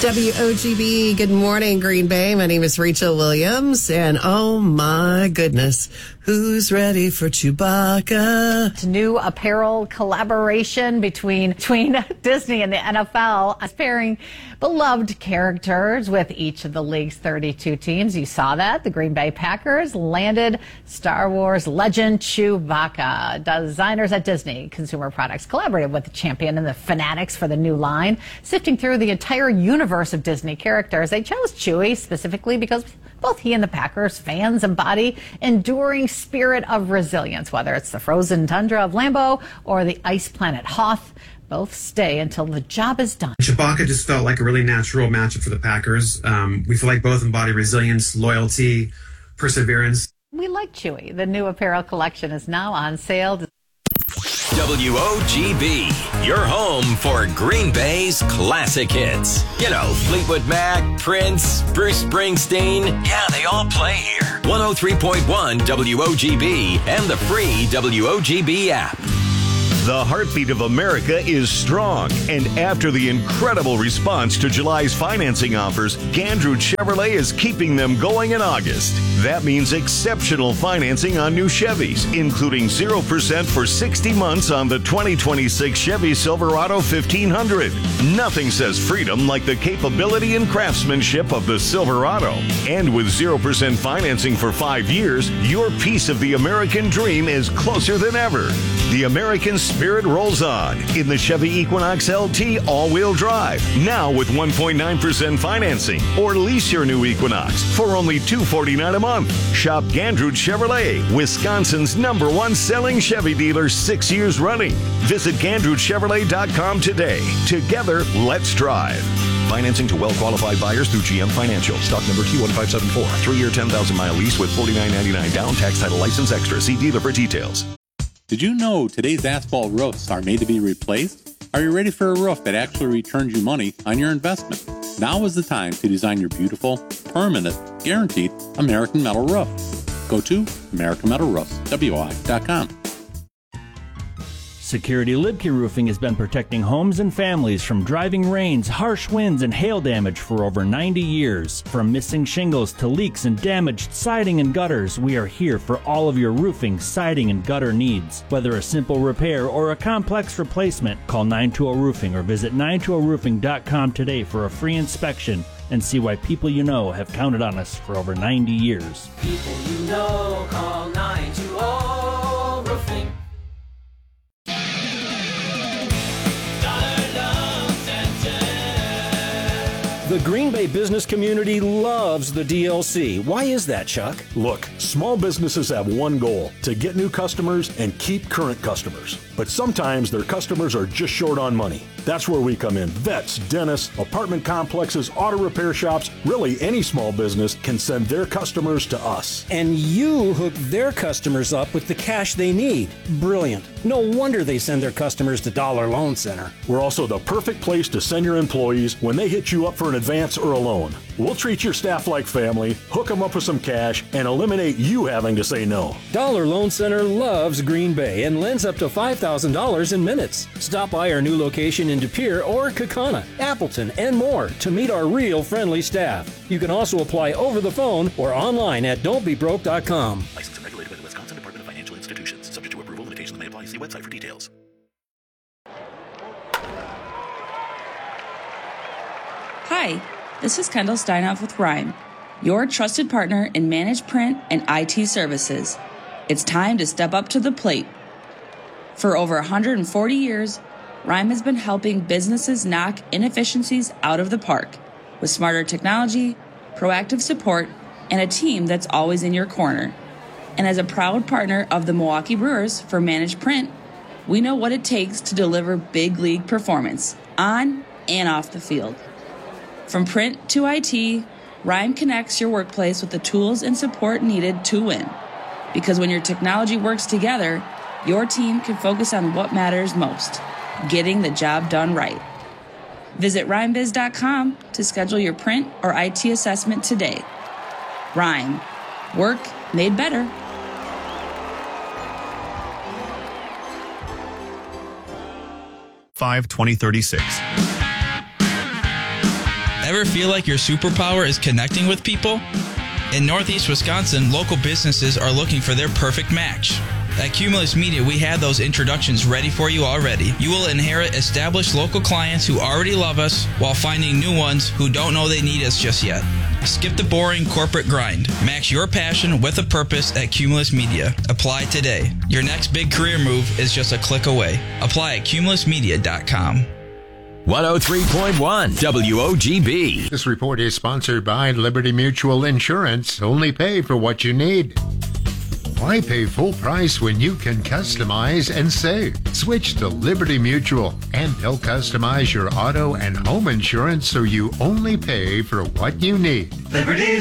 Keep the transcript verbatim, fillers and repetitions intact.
W O G B, good morning, Green Bay. My name is Rachel Williams, and oh my goodness, who's ready for Chewbacca? It's a new apparel collaboration between, between Disney and the N F L, pairing beloved characters with each of the league's thirty-two teams. You saw that. The Green Bay Packers landed Star Wars legend Chewbacca. Designers at Disney Consumer Products collaborated with the Champion and the Fanatics for the new line, sifting through the entire universe of Disney characters. They chose Chewie specifically because both he and the Packers fans embody enduring spirit of resilience, whether it's the frozen tundra of Lambeau or the ice planet Hoth. Both stay until the job is done. Chewbacca just felt like a really natural matchup for the Packers. Um, we feel like both embody resilience, loyalty, perseverance. We like Chewie. The new apparel collection is now on sale. W O G B, your home for Green Bay's classic hits. You know, Fleetwood Mac, Prince, Bruce Springsteen. Yeah, they all play here. one oh three point one W O G B and the free W O G B app. The heartbeat of America is strong, and after the incredible response to July's financing offers, Gandrew Chevrolet is keeping them going in August. That means exceptional financing on new Chevys, including zero percent for sixty months on the twenty twenty-six Chevy Silverado fifteen hundred. Nothing says freedom like the capability and craftsmanship of the Silverado. And with zero percent financing for five years, your piece of the American dream is closer than ever. The American spirit rolls on in the Chevy Equinox L T all-wheel drive, now with one point nine percent financing, or lease your new Equinox for only two hundred forty-nine dollars a month. Shop Gandrew Chevrolet, Wisconsin's number one selling Chevy dealer six years running. Visit Gandrew Chevrolet dot com today. Together, let's drive. Financing to well-qualified buyers through G M Financial. Stock number Q one five seven four. Three-year, ten thousand mile lease with forty-nine ninety-nine down. Tax title license extra. See dealer for details. Did you know today's asphalt roofs are made to be replaced? Are you ready for a roof that actually returns you money on your investment? Now is the time to design your beautiful, permanent, guaranteed American Metal roof. Go to American Metal Roofs, W I dot com. Security Libke Roofing has been protecting homes and families from driving rains, harsh winds, and hail damage for over ninety years. From missing shingles to leaks and damaged siding and gutters, we are here for all of your roofing, siding, and gutter needs. Whether a simple repair or a complex replacement, call nine two zero Roofing or visit nine two zero roofing dot com today for a free inspection and see why people you know have counted on us for over ninety years. People you know, call nine two zero Roofing. The Green Bay business community loves the D L C. Why is that, Chuck? Look, small businesses have one goal, to get new customers and keep current customers. But sometimes their customers are just short on money. That's where we come in. Vets, dentists, apartment complexes, auto repair shops, really any small business can send their customers to us. And you hook their customers up with the cash they need. Brilliant. No wonder they send their customers to Dollar Loan Center. We're also the perfect place to send your employees when they hit you up for an advance or a loan. We'll treat your staff like family, hook them up with some cash, and eliminate you having to say no. Dollar Loan Center loves Green Bay and lends up to five thousand dollars in minutes. Stop by our new location in De Pere or Kaukauna, Appleton, and more to meet our real friendly staff. You can also apply over the phone or online at don't be broke dot com. Licensed and regulated by the Wisconsin Department of Financial Institutions. Subject to approval, limitations may apply. See website for details. Hi, this is Kendall Steinhoff with Rhyme, your trusted partner in managed print and I T services. It's time to step up to the plate. For over one hundred forty years, Rhyme has been helping businesses knock inefficiencies out of the park with smarter technology, proactive support, and a team that's always in your corner. And as a proud partner of the Milwaukee Brewers for Managed Print, we know what it takes to deliver big league performance on and off the field. From print to I T, Rhyme connects your workplace with the tools and support needed to win. Because when your technology works together, your team can focus on what matters most, getting the job done right. Visit rhyme biz dot com to schedule your print or I T assessment today. Rhyme. Work made better. five twenty thirty-six. Ever feel like your superpower is connecting with people? In Northeast Wisconsin, local businesses are looking for their perfect match. At Cumulus Media, we have those introductions ready for you already. You will inherit established local clients who already love us while finding new ones who don't know they need us just yet. Skip the boring corporate grind. Match your passion with a purpose at Cumulus Media. Apply today. Your next big career move is just a click away. Apply at cumulus media dot com. one oh three point one W O G B. This report is sponsored by Liberty Mutual Insurance. Only pay for what you need. Why pay full price when you can customize and save? Switch to Liberty Mutual, and they'll customize your auto and home insurance so you only pay for what you need. Liberty